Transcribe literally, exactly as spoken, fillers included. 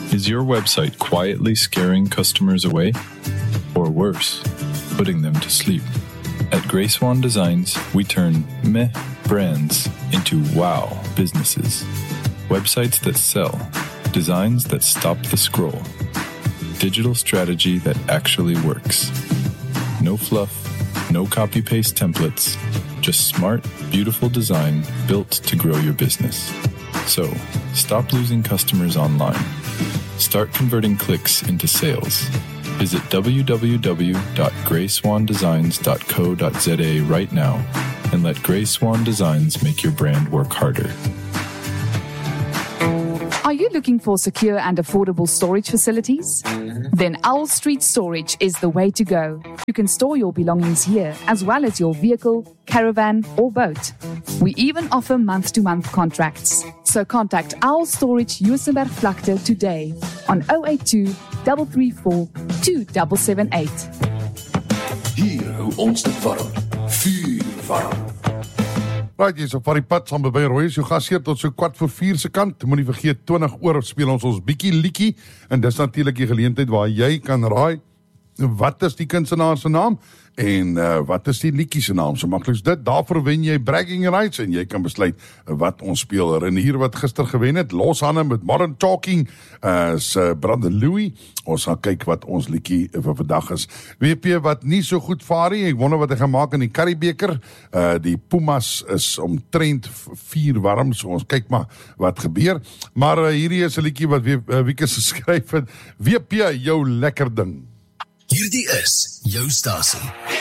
Is your website quietly scaring customers away? Or worse, putting them to sleep? At Grey Swan Designs, we turn meh brands into wow businesses. Websites that sell, designs that stop the scroll, digital strategy that actually works. No fluff, no copy-paste templates, just smart, beautiful design built to grow your business. So, stop losing customers online. Start converting clicks into sales. Visit w w w dot grey swan designs dot co dot z a right now and let Grey Swan Designs make your brand work harder. Are you looking for secure and affordable storage facilities? Then Owl Street Storage is the way to go. You can store your belongings here, as well as your vehicle, caravan, or boat. We even offer month-to-month contracts. So contact Owl Storage Juisenberg Vlakte today on zero eight two, three three four, two seven seven eight. Hier hou ons dit warm. Vuur warm. Right, jy is op die pad saam by Roy, so gasheer tot so kwart voor vier se kant. Moenie vergeet, twintig oor speel ons ons bietjie liedjie, en dis natuurlik die geleentheid waar jy kan raai, wat is die kunstenaar se naam, en uh, wat is die liedjie se naam, so maklik is dit, daarvoor wen jy bragging rights, en jy kan besluit wat ons speel. Renier wat gister gewen het, Los Hande met Modern Talking, uh, sy brother Louis, ons gaan kyk wat ons liedjie vir vandag is. W P wat nie so goed vaar nie, ek wonder wat hy gaan maak in die Currybeker, uh, die Pumas is omtrent vier warm, so ons kyk maar wat gebeur, maar uh, hierdie is 'n liedjie wat uh, Wieke geskryf het, W P, jou lekker ding. Hierdie is jou stasie.